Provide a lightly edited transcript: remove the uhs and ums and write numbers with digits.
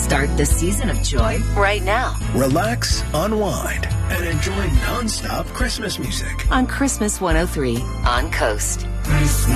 Start the season of joy right now. Relax, unwind, and enjoy non-stop Christmas music on Christmas 103 on Coast. Christmas.